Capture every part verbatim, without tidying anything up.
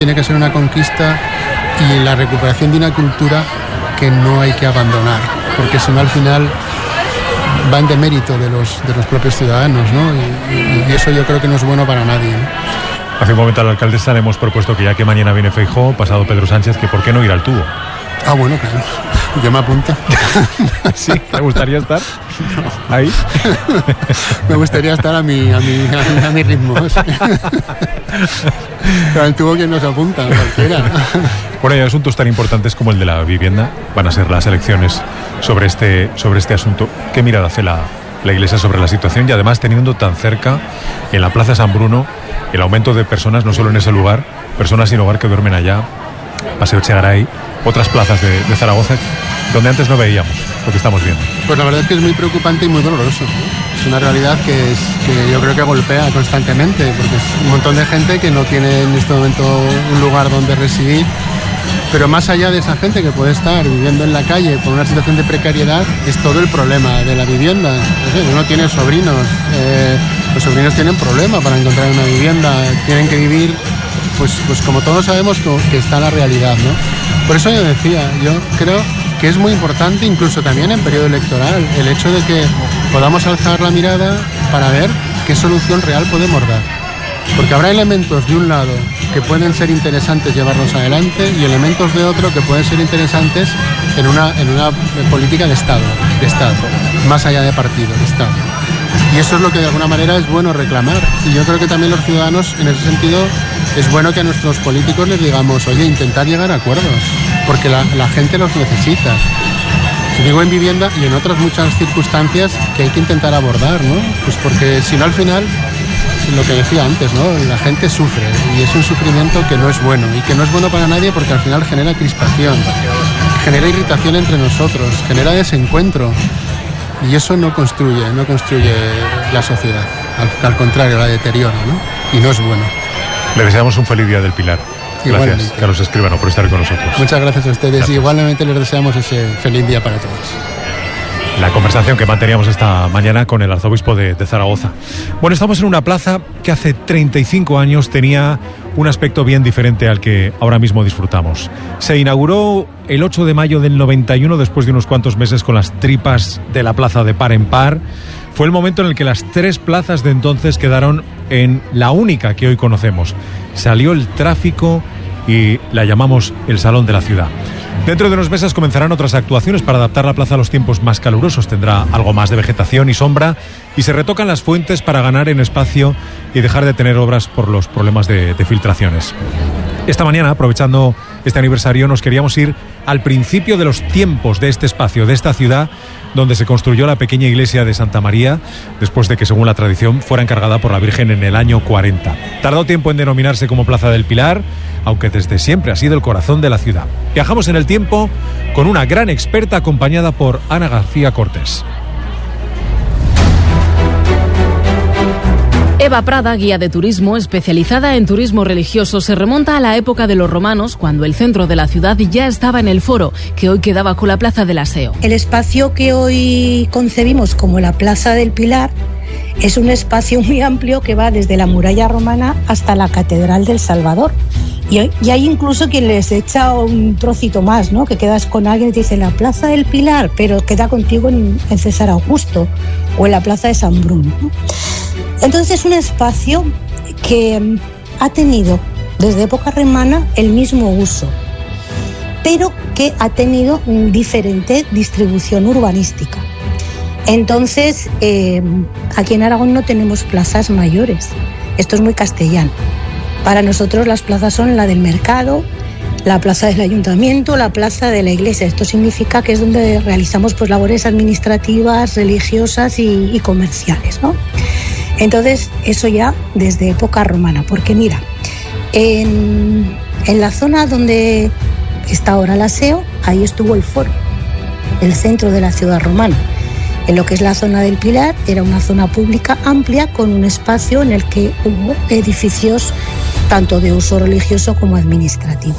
Tiene que ser una conquista y la recuperación de una cultura que no hay que abandonar, porque si no al final va en demérito de los, de los propios ciudadanos, ¿no? Y, y eso yo creo que no es bueno para nadie, ¿no? Hace un momento a la alcaldesa le hemos propuesto que ya que mañana viene Feijóo, pasado Pedro Sánchez, que por qué no ir al tubo. Ah, bueno, claro. Yo me apunto. ¿Sí? ¿Te gustaría estar? No. ¿Ahí? Me gustaría estar a mi, a mi, a mi, a mi ritmo. Pero el tubo, ¿quién nos apunta? Cualquiera. Bueno, hay asuntos tan importantes como el de la vivienda. Van a ser las elecciones sobre este, sobre este asunto. ¿Qué mirada hace la, la Iglesia sobre la situación? Y además teniendo tan cerca, en la Plaza San Bruno, el aumento de personas, no solo en ese lugar, personas sin hogar que duermen allá, Paseo Echegaray, otras plazas de, de Zaragoza, donde antes no veíamos lo que estamos viendo. Pues la verdad es que es muy preocupante y muy doloroso, ¿no? Es una realidad que, es, que yo creo que golpea constantemente, porque es un montón de gente que no tiene en este momento un lugar donde residir, pero más allá de esa gente que puede estar viviendo en la calle por una situación de precariedad, es todo el problema de la vivienda. No sé, uno tiene sobrinos, eh, los sobrinos tienen problemas para encontrar una vivienda, tienen que vivir, pues, pues como todos sabemos que está la realidad, ¿no? Por eso yo decía, yo creo que es muy importante, incluso también en periodo electoral, el hecho de que podamos alzar la mirada para ver qué solución real podemos dar. Porque habrá elementos de un lado que pueden ser interesantes llevarlos adelante y elementos de otro que pueden ser interesantes en una, en una política de Estado, de Estado, más allá de partido, de Estado. Y eso es lo que de alguna manera es bueno reclamar. Y yo creo que también los ciudadanos, en ese sentido, es bueno que a nuestros políticos les digamos, oye, intentar llegar a acuerdos, porque la, la gente los necesita. Digo en vivienda y en otras muchas circunstancias que hay que intentar abordar, ¿no? Pues porque si no al final, lo que decía antes, ¿no? La gente sufre y es un sufrimiento que no es bueno y que no es bueno para nadie porque al final genera crispación, genera irritación entre nosotros, genera desencuentro y eso no construye, no construye la sociedad, al, al contrario, la deteriora, ¿no? Y no es bueno. Le deseamos un feliz Día del Pilar. Gracias, igualmente. Carlos Escribano, por estar con nosotros. Muchas gracias a ustedes. Gracias. Y igualmente les deseamos ese feliz día para todos. La conversación que manteníamos esta mañana con el arzobispo de, de Zaragoza. Bueno, estamos en una plaza que hace treinta y cinco años tenía un aspecto bien diferente al que ahora mismo disfrutamos. Se inauguró el ocho de mayo del noventa y uno, después de unos cuantos meses con las tripas de la plaza de par en par. Fue el momento en el que las tres plazas de entonces quedaron en la única que hoy conocemos. Salió el tráfico y la llamamos el Salón de la Ciudad. Dentro de unos meses comenzarán otras actuaciones para adaptar la plaza a los tiempos más calurosos. Tendrá algo más de vegetación y sombra y se retocan las fuentes para ganar en espacio y dejar de tener obras por los problemas de, de filtraciones. Esta mañana, aprovechando este aniversario, nos queríamos ir al principio de los tiempos de este espacio, de esta ciudad, donde se construyó la pequeña iglesia de Santa María, después de que, según la tradición, fuera encargada por la Virgen en el año cuarenta. Tardó tiempo en denominarse como Plaza del Pilar, aunque desde siempre ha sido el corazón de la ciudad. Viajamos en el tiempo con una gran experta acompañada por Ana García Cortés. Eva Prada, guía de turismo especializada en turismo religioso, se remonta a la época de los romanos, cuando el centro de la ciudad ya estaba en el foro, que hoy queda bajo la Plaza del Aseo. El espacio que hoy concebimos como la Plaza del Pilar es un espacio muy amplio que va desde la muralla romana hasta la Catedral del Salvador. Y, y hay incluso quien les echa un trocito más, ¿no? Que quedas con alguien y te dice la Plaza del Pilar, pero queda contigo en, en César Augusto o en la Plaza de San Bruno, ¿no? Entonces es un espacio que ha tenido desde época romana el mismo uso, pero que ha tenido diferente distribución urbanística. Entonces, eh, aquí en Aragón no tenemos plazas mayores. Esto es muy castellano. Para nosotros las plazas son la del mercado, la plaza del ayuntamiento, la plaza de la iglesia. Esto significa que es donde realizamos pues, labores administrativas, religiosas y, y comerciales, ¿no? Entonces, eso ya desde época romana, porque mira, en, en la zona donde está ahora el Aseo, ahí estuvo el foro, el centro de la ciudad romana. En lo que es la zona del Pilar, era una zona pública amplia con un espacio en el que hubo edificios tanto de uso religioso como administrativo.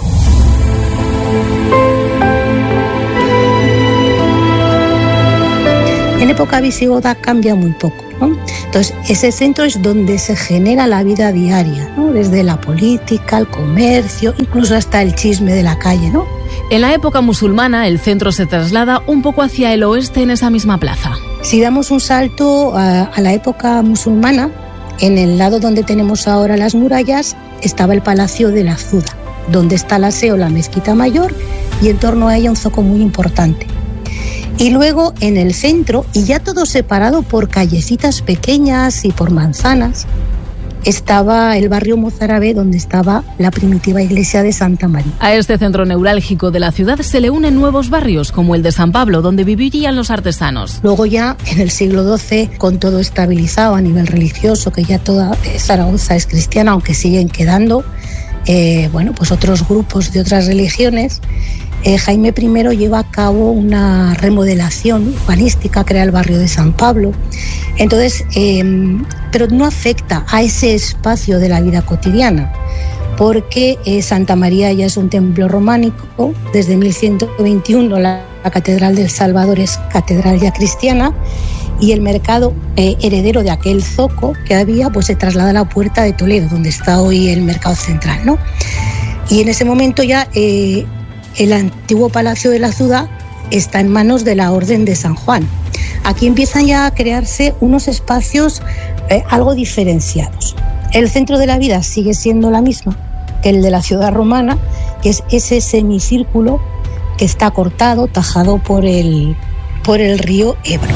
En época visigoda cambia muy poco. ¿no? Entonces, ese centro es donde se genera la vida diaria, ¿no? Desde la política, el comercio, incluso hasta el chisme de la calle, ¿no? En la época musulmana, el centro se traslada un poco hacia el oeste en esa misma plaza. Si damos un salto a, a la época musulmana, en el lado donde tenemos ahora las murallas, estaba el Palacio de la Azuda, donde está la S E O, la mezquita mayor, y en torno a ella un zoco muy importante. Y luego en el centro, y ya todo separado por callecitas pequeñas y por manzanas, estaba el barrio mozárabe, donde estaba la primitiva iglesia de Santa María. A este centro neurálgico de la ciudad se le unen nuevos barrios, como el de San Pablo, donde vivirían los artesanos. Luego ya en el siglo doce, con todo estabilizado a nivel religioso, que ya toda Zaragoza es cristiana, aunque siguen quedando eh, bueno, pues otros grupos de otras religiones, eh, Jaime primero lleva a cabo una remodelación urbanística, crea el barrio de San Pablo. Entonces, eh, pero no afecta a ese espacio de la vida cotidiana, porque eh, Santa María ya es un templo románico. Desde mil ciento veintiuno la, la Catedral del Salvador es catedral ya cristiana, y el mercado eh, heredero de aquel zoco que había, pues se traslada a la Puerta de Toledo, donde está hoy el mercado central, ¿no? Y en ese momento ya eh, el antiguo Palacio de la Azuda está en manos de la Orden de San Juan. Aquí empiezan ya a crearse unos espacios eh, algo diferenciados. El centro de la vida sigue siendo la misma que el de la ciudad romana, que es ese semicírculo que está cortado, tajado por el, por el río Ebro.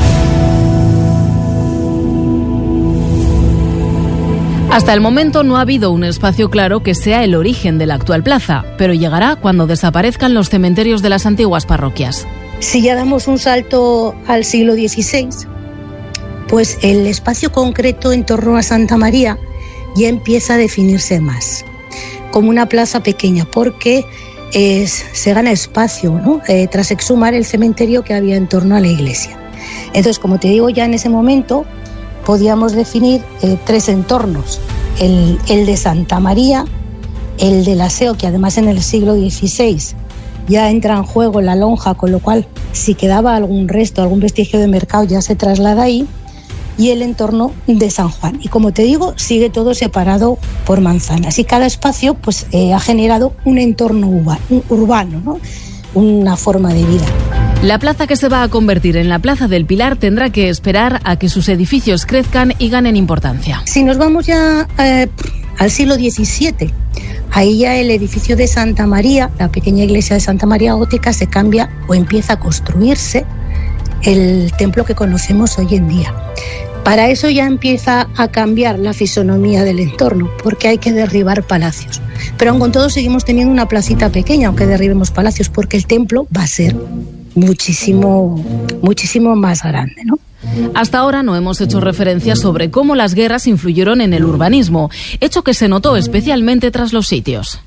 Hasta el momento no ha habido un espacio claro que sea el origen de la actual plaza, pero llegará cuando desaparezcan los cementerios de las antiguas parroquias. Si ya damos un salto al siglo dieciséis, pues el espacio concreto en torno a Santa María ya empieza a definirse más, como una plaza pequeña, porque es, se gana espacio, ¿no? eh, tras exhumar el cementerio que había en torno a la iglesia. Entonces, como te digo, ya en ese momento podíamos definir eh, tres entornos: el, el de Santa María, el de la S E O, que además en el siglo dieciséis ya entra en juego la lonja, con lo cual si quedaba algún resto, algún vestigio de mercado ya se traslada ahí, y el entorno de San Juan. Y como te digo, sigue todo separado por manzanas, y cada espacio pues eh, ha generado un entorno urbano, urbano, ¿no? Una forma de vida. La plaza, que se va a convertir en la Plaza del Pilar, tendrá que esperar a que sus edificios crezcan y ganen importancia. Si nos vamos ya eh, al siglo diecisiete, ahí ya el edificio de Santa María, la pequeña iglesia de Santa María Gótica, se cambia o empieza a construirse el templo que conocemos hoy en día. Para eso ya empieza a cambiar la fisonomía del entorno, porque hay que derribar palacios. Pero aun con todo seguimos teniendo una placita pequeña, aunque derribemos palacios, porque el templo va a ser muchísimo, muchísimo más grande, ¿no? Hasta ahora no hemos hecho referencia sobre cómo las guerras influyeron en el urbanismo, hecho que se notó especialmente tras los sitios.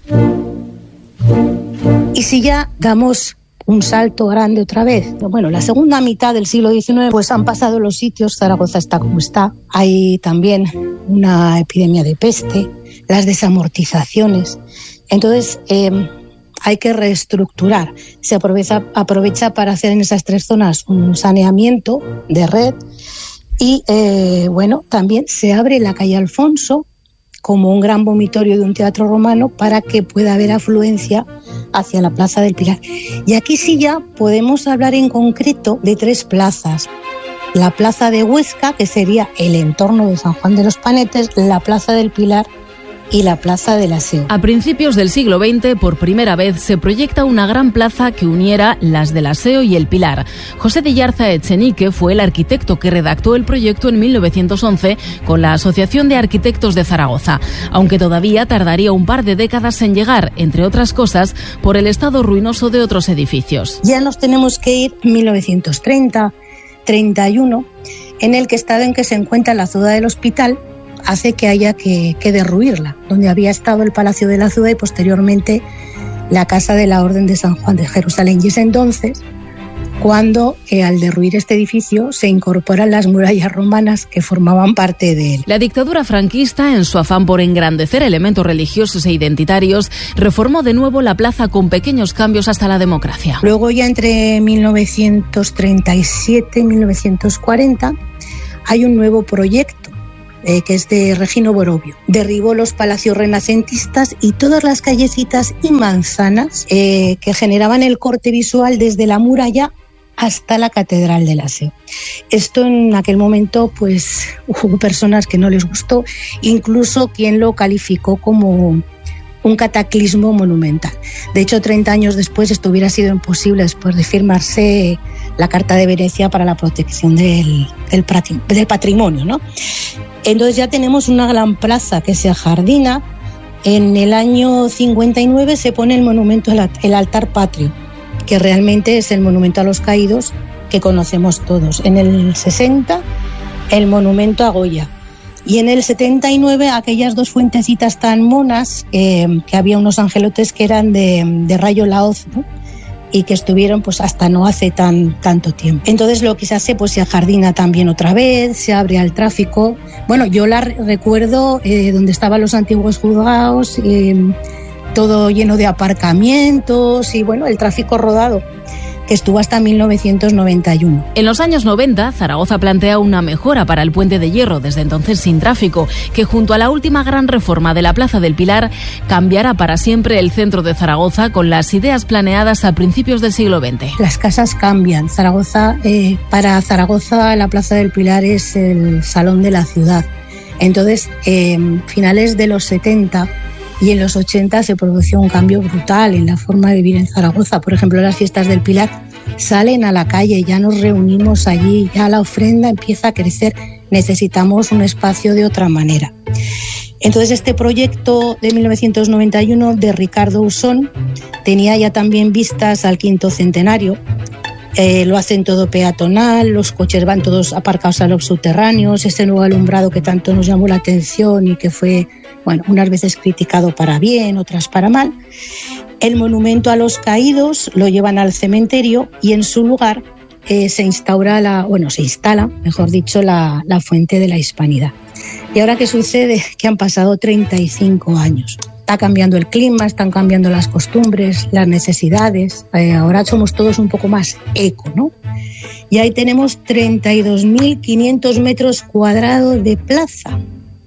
Y si ya damos un salto grande otra vez, bueno, la segunda mitad del siglo diecinueve, pues han pasado los sitios, Zaragoza está como está, hay también una epidemia de peste, las desamortizaciones, entonces eh, hay que reestructurar. Se aprovecha, aprovecha para hacer en esas tres zonas un saneamiento de red, y eh, bueno, también se abre la calle Alfonso como un gran vomitorio de un teatro romano para que pueda haber afluencia hacia la Plaza del Pilar. Y aquí sí ya podemos hablar en concreto de tres plazas: la Plaza de Huesca, que sería el entorno de San Juan de los Panetes, la Plaza del Pilar y la Plaza de la S E O. A principios del siglo veinte, por primera vez, se proyecta una gran plaza que uniera las de la S E O y el Pilar. José de Yarza Echenique fue el arquitecto que redactó el proyecto en mil novecientos once con la Asociación de Arquitectos de Zaragoza, aunque todavía tardaría un par de décadas en llegar, entre otras cosas, por el estado ruinoso de otros edificios. Ya nos tenemos que ir en mil novecientos treinta, treinta y uno, en el que estado en que se encuentra la Azuda del Hospital hace que haya que, que derruirla, donde había estado el Palacio de la Azuda y posteriormente la Casa de la Orden de San Juan de Jerusalén. Y es entonces cuando eh, al derruir este edificio se incorporan las murallas romanas que formaban parte de él. La dictadura franquista, en su afán por engrandecer elementos religiosos e identitarios, reformó de nuevo la plaza con pequeños cambios hasta la democracia. Luego, ya entre mil novecientos treinta y siete y mil novecientos cuarenta, hay un nuevo proyecto eh, que es de Regino Borovio. Derribó los palacios renacentistas y todas las callecitas y manzanas eh, que generaban el corte visual desde la muralla hasta la Catedral de la S E O. Esto en aquel momento pues hubo personas que no les gustó, incluso quien lo calificó como un cataclismo monumental. De hecho, treinta años después esto hubiera sido imposible después de firmarse la Carta de Venecia para la protección del, del, del patrimonio, ¿no? Entonces ya tenemos una gran plaza que se ajardina. En el año cincuenta y nueve se pone el monumento, el altar patrio, que realmente es el monumento a los caídos que conocemos todos. En el sesenta, el monumento a Goya. Y en el setenta y nueve, aquellas dos fuentecitas tan monas, eh, que había unos angelotes que eran de, de Rayo Laoz, ¿no? Y que estuvieron pues hasta no hace tan tanto tiempo. Entonces lo que se hace, pues se ajardina también otra vez, se abre al tráfico. Bueno, yo la recuerdo eh, donde estaban los antiguos juzgados, eh, todo lleno de aparcamientos y bueno, el tráfico rodado, que estuvo hasta mil novecientos noventa y uno. En los años noventa, Zaragoza plantea una mejora para el Puente de Hierro, desde entonces sin tráfico, que junto a la última gran reforma de la Plaza del Pilar cambiará para siempre el centro de Zaragoza con las ideas planeadas a principios del siglo veinte. Las casas cambian. Zaragoza, eh, para Zaragoza, la Plaza del Pilar es el salón de la ciudad. Entonces, eh, finales de los setenta y en los ochenta se produjo un cambio brutal en la forma de vivir en Zaragoza. Por ejemplo, las fiestas del Pilar salen a la calle, ya nos reunimos allí, ya la ofrenda empieza a crecer. Necesitamos un espacio de otra manera. Entonces, este proyecto de mil novecientos noventa y uno de Ricardo Usón tenía ya también vistas al quinto centenario. Eh, lo hacen todo peatonal, los coches van todos aparcados a los subterráneos, ese nuevo alumbrado que tanto nos llamó la atención y que fue, bueno, unas veces criticado para bien, otras para mal. El monumento a los caídos lo llevan al cementerio y en su lugar eh, se instaura la, bueno, se instala, mejor dicho, la, la Fuente de la Hispanidad. ¿Y ahora qué sucede? Que han pasado treinta y cinco años. Está cambiando el clima, están cambiando las costumbres, las necesidades. Eh, ahora somos todos un poco más eco, ¿no? Y ahí tenemos treinta y dos mil quinientos metros cuadrados de plaza,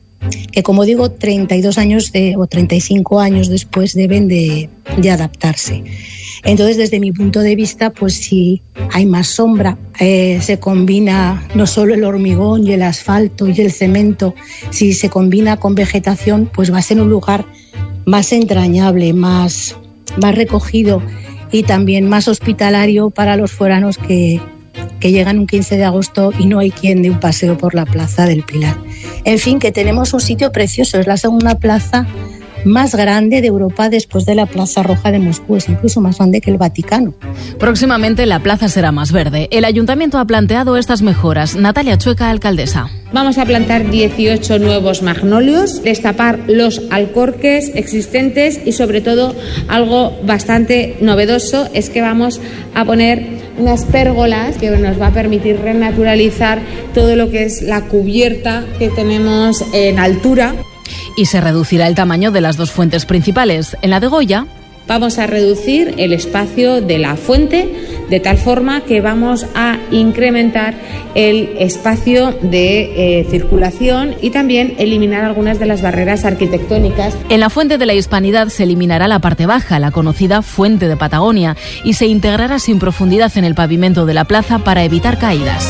que como digo, treinta y dos años de, o treinta y cinco años después deben de, de adaptarse. Entonces, desde mi punto de vista, pues sí, hay más sombra, eh, se combina no solo el hormigón y el asfalto y el cemento, si se combina con vegetación, pues va a ser un lugar más entrañable, más, más recogido y también más hospitalario para los foranos que, que llegan un quince de agosto y no hay quien dé un paseo por la Plaza del Pilar. En fin, que tenemos un sitio precioso, es la segunda plaza más grande de Europa después de la Plaza Roja de Moscú, es incluso más grande que el Vaticano. Próximamente la plaza será más verde. El Ayuntamiento ha planteado estas mejoras. Natalia Chueca, alcaldesa. Vamos a plantar dieciocho nuevos magnolios, destapar los alcorques existentes y sobre todo algo bastante novedoso es que vamos a poner unas pérgolas que nos va a permitir renaturalizar todo lo que es la cubierta que tenemos en altura. Y se reducirá el tamaño de las dos fuentes principales. En la de Goya vamos a reducir el espacio de la fuente de tal forma que vamos a incrementar el espacio de eh, circulación y también eliminar algunas de las barreras arquitectónicas. En la Fuente de la Hispanidad se eliminará la parte baja, la conocida Fuente de Patagonia, y se integrará sin profundidad en el pavimento de la plaza para evitar caídas.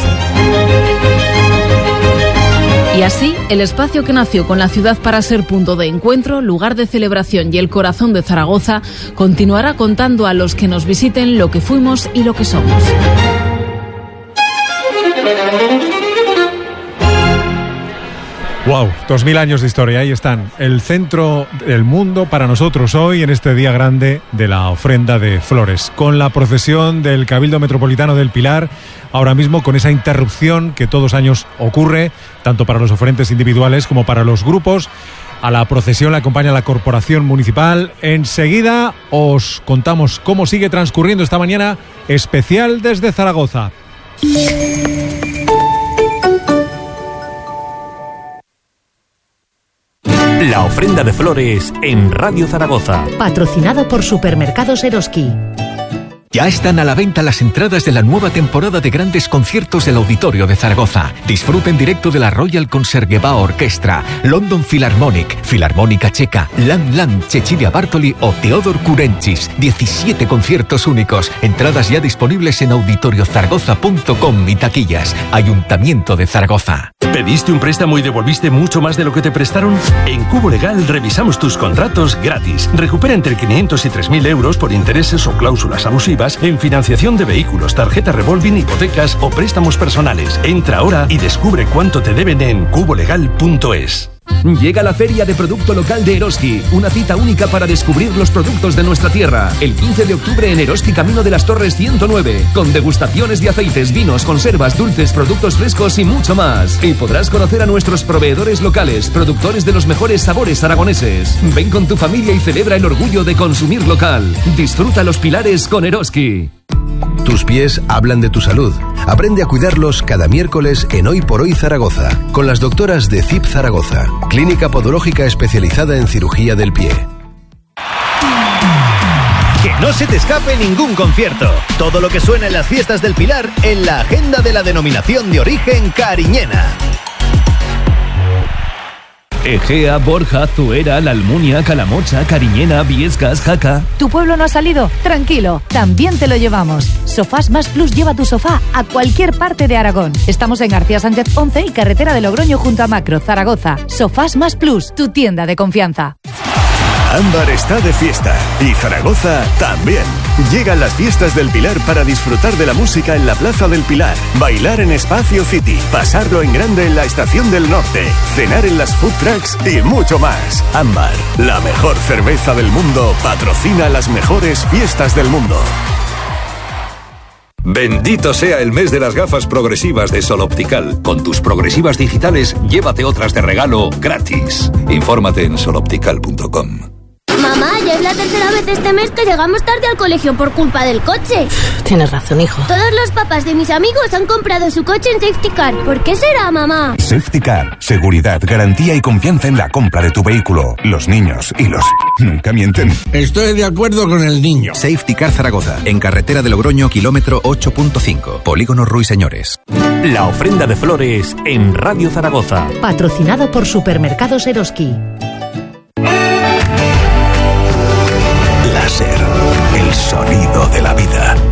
Y así, el espacio que nació con la ciudad para ser punto de encuentro, lugar de celebración y el corazón de Zaragoza, continuará contando a los que nos visiten lo que fuimos y lo que somos. Wow, dos mil años de historia, ahí están. El centro del mundo para nosotros hoy en este día grande de la ofrenda de flores. Con la procesión del Cabildo Metropolitano del Pilar, ahora mismo con esa interrupción que todos años ocurre, tanto para los oferentes individuales como para los grupos. A la procesión la acompaña la Corporación Municipal. Enseguida os contamos cómo sigue transcurriendo esta mañana especial desde Zaragoza. La ofrenda de flores en Radio Zaragoza. Patrocinado por Supermercados Eroski. Ya están a la venta las entradas de la nueva temporada de grandes conciertos del Auditorio de Zaragoza. Disfruta en directo de la Royal Concertgebouw Orchestra, London Philharmonic, Filarmónica Checa, Lan Lan, Cecilia Bartoli o Teodor Kurenchis. diecisiete conciertos únicos. Entradas ya disponibles en auditorios zaragoza punto com y taquillas. Ayuntamiento de Zaragoza. ¿Pediste un préstamo y devolviste mucho más de lo que te prestaron? En Cubo Legal revisamos tus contratos gratis. Recupera entre quinientos y tres mil euros por intereses o cláusulas abusivas en financiación de vehículos, tarjeta revolving, hipotecas o préstamos personales. Entra ahora y descubre cuánto te deben en cubo legal punto es. Llega la Feria de Producto Local de Eroski, una cita única para descubrir los productos de nuestra tierra. El quince de octubre en Eroski, Camino de las Torres ciento nueve, con degustaciones de aceites, vinos, conservas, dulces, productos frescos y mucho más. Y podrás conocer a nuestros proveedores locales, productores de los mejores sabores aragoneses. Ven con tu familia y celebra el orgullo de consumir local. Disfruta los pilares con Eroski. Tus pies hablan de tu salud. Aprende a cuidarlos cada miércoles en Hoy por Hoy Zaragoza, con las doctoras de C I P Zaragoza, clínica podológica especializada en cirugía del pie. Que no se te escape ningún concierto. Todo lo que suena en las fiestas del Pilar en la agenda de la denominación de origen cariñena. Egea, Borja, Zuera, La Almunia, Calamocha, Cariñena, Viescas, Jaca. ¿Tu pueblo no ha salido? Tranquilo, también te lo llevamos. Sofás Más Plus lleva tu sofá a cualquier parte de Aragón. Estamos en García Sánchez once y carretera de Logroño junto a Macro, Zaragoza. Sofás Más Plus, tu tienda de confianza. Ámbar está de fiesta y Zaragoza también. Llegan las fiestas del Pilar para disfrutar de la música en la Plaza del Pilar, bailar en Espacio City, pasarlo en grande en la Estación del Norte, cenar en las food trucks y mucho más. Ámbar, la mejor cerveza del mundo, patrocina las mejores fiestas del mundo. Bendito sea el mes de las gafas progresivas de Sol Optical. Con tus progresivas digitales, llévate otras de regalo gratis. Infórmate en sol optical punto com. Mamá, ya es la tercera vez este mes que llegamos tarde al colegio por culpa del coche. Tienes razón, hijo. Todos los papás de mis amigos han comprado su coche en Safety Car. ¿Por qué será, mamá? Safety Car. Seguridad, garantía y confianza en la compra de tu vehículo. Los niños y los... nunca mienten. Estoy de acuerdo con el niño. Safety Car Zaragoza. En carretera de Logroño, kilómetro ocho punto cinco. Polígono Ruiseñores. La ofrenda de flores en Radio Zaragoza. Patrocinado por Supermercados Eroski. Láser, el sonido de la vida.